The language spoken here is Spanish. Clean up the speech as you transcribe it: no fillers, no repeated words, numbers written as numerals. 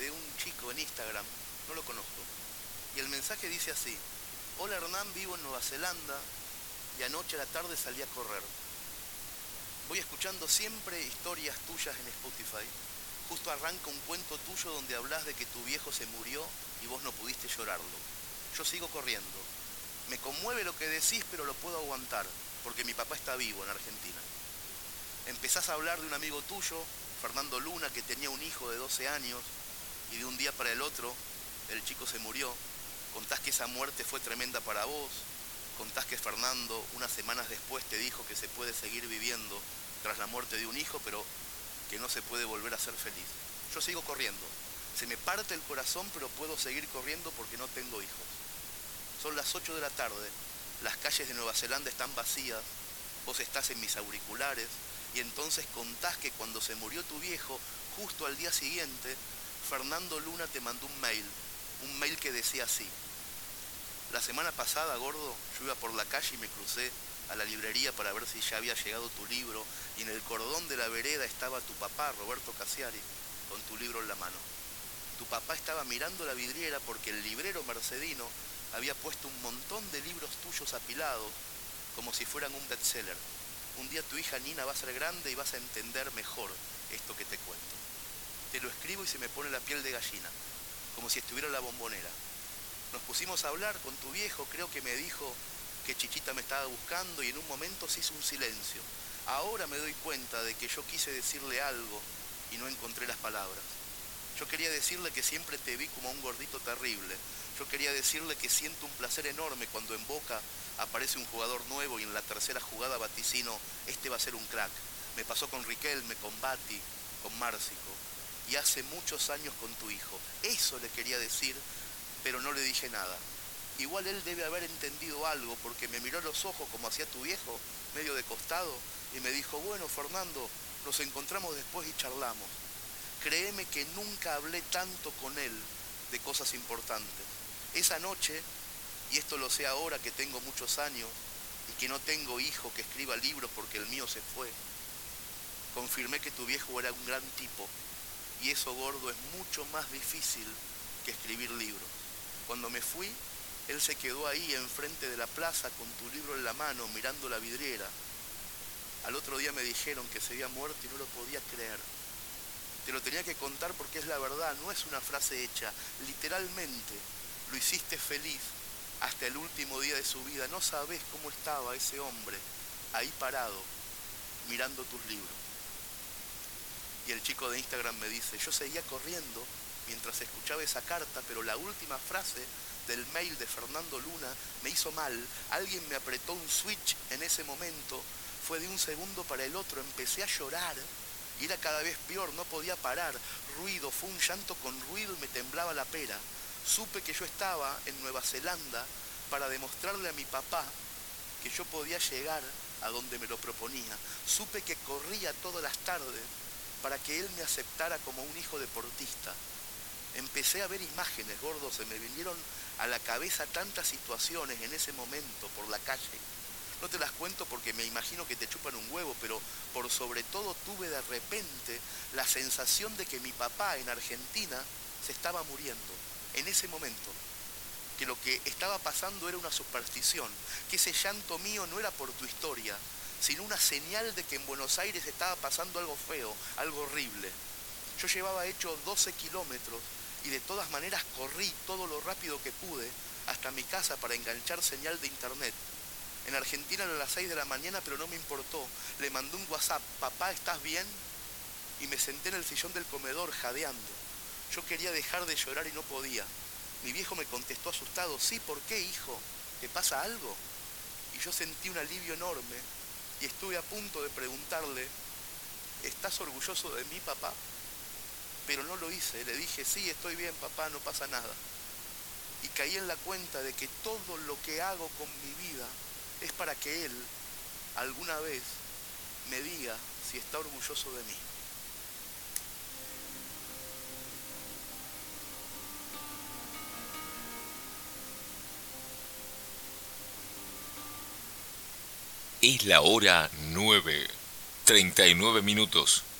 de un chico en Instagram, no lo conozco, y el mensaje dice así: hola Hernán, vivo en Nueva Zelanda y anoche a la tarde salí a correr. Voy escuchando siempre historias tuyas en Spotify. Justo arranca un cuento tuyo donde hablas de que tu viejo se murió y vos no pudiste llorarlo. Yo sigo corriendo. Me conmueve lo que decís, pero lo puedo aguantar, porque mi papá está vivo en Argentina. Empezás a hablar de un amigo tuyo, Fernando Luna, que tenía un hijo de 12 años y de un día para el otro el chico se murió. Contás que esa muerte fue tremenda para vos. Contás que Fernando unas semanas después te dijo que se puede seguir viviendo tras la muerte de un hijo, pero que no se puede volver a ser feliz. Yo sigo corriendo. Se me parte el corazón, pero puedo seguir corriendo porque no tengo hijos. Son las 8 de la tarde, las calles de Nueva Zelanda están vacías, vos estás en mis auriculares, y entonces contás que cuando se murió tu viejo, justo al día siguiente, Fernando Luna te mandó un mail que decía así: la semana pasada, gordo, yo iba por la calle y me crucé a la librería para ver si ya había llegado tu libro, y en el cordón de la vereda estaba tu papá, Roberto Casiari, con tu libro en la mano. Tu papá estaba mirando la vidriera porque el librero mercedino había puesto un montón de libros tuyos apilados, como si fueran un bestseller. Un día tu hija Nina va a ser grande y vas a entender mejor esto que te cuento. Te lo escribo y se me pone la piel de gallina, como si estuviera en la Bombonera. Nos pusimos a hablar con tu viejo, creo que me dijo que Chichita me estaba buscando y en un momento se hizo un silencio. Ahora me doy cuenta de que yo quise decirle algo y no encontré las palabras. Yo quería decirle que siempre te vi como un gordito terrible. Yo quería decirle que siento un placer enorme cuando en Boca aparece un jugador nuevo y en la tercera jugada vaticino: este va a ser un crack. Me pasó con Riquelme, con Bati, con Márcico. Y hace muchos años con tu hijo. Eso le quería decir, pero no le dije nada. Igual él debe haber entendido algo, porque me miró a los ojos como hacía tu viejo, medio de costado, y me dijo: bueno, Fernando, nos encontramos después y charlamos. Créeme que nunca hablé tanto con él de cosas importantes. Esa noche, y esto lo sé ahora que tengo muchos años y que no tengo hijo que escriba libros porque el mío se fue, confirmé que tu viejo era un gran tipo, y eso, gordo, es mucho más difícil que escribir libros. Cuando me fui, él se quedó ahí enfrente de la plaza con tu libro en la mano, mirando la vidriera. Al otro día me dijeron que se había muerto y no lo podía creer. Te lo tenía que contar porque es la verdad, no es una frase hecha. Literalmente, lo hiciste feliz hasta el último día de su vida. No sabés cómo estaba ese hombre ahí parado, mirando tus libros. Y el chico de Instagram me dice: yo seguía corriendo mientras escuchaba esa carta, pero la última frase del mail de Fernando Luna me hizo mal. Alguien me apretó un switch en ese momento, fue de un segundo para el otro, empecé a llorar y era cada vez peor, no podía parar. Ruido, fue un llanto con ruido y me temblaba la pera. Supe que yo estaba en Nueva Zelanda para demostrarle a mi papá que yo podía llegar a donde me lo proponía. Supe que corría todas las tardes para que él me aceptara como un hijo deportista. Empecé a ver imágenes, gordo, se me vinieron a la cabeza tantas situaciones en ese momento por la calle. No te las cuento porque me imagino que te chupan un huevo, pero por sobre todo tuve de repente la sensación de que mi papá en Argentina se estaba muriendo. En ese momento, que lo que estaba pasando era una superstición, que ese llanto mío no era por tu historia, sino una señal de que en Buenos Aires estaba pasando algo feo, algo horrible. Yo llevaba hecho 12 kilómetros y de todas maneras corrí todo lo rápido que pude hasta mi casa para enganchar señal de internet. En Argentina eran las 6 de la mañana, pero no me importó. Le mandé un WhatsApp: papá, ¿estás bien? Y me senté en el sillón del comedor jadeando. Yo quería dejar de llorar y no podía. Mi viejo me contestó asustado: sí, ¿por qué, hijo? ¿Te pasa algo? Y yo sentí un alivio enorme y estuve a punto de preguntarle: ¿estás orgulloso de mí, papá? Pero no lo hice. Le dije: sí, estoy bien, papá, no pasa nada. Y caí en la cuenta de que todo lo que hago con mi vida es para que él alguna vez me diga si está orgulloso de mí. Es la hora 9:39.